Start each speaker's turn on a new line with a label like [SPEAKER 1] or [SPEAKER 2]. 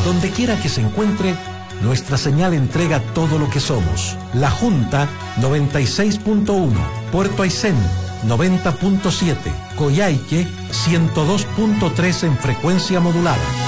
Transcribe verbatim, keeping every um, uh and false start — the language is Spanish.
[SPEAKER 1] Donde quiera que se encuentre, nuestra señal entrega todo lo que somos. La Junta noventa y seis punto uno, Puerto Aysén noventa punto siete, Coyhaique ciento dos punto tres en frecuencia modulada.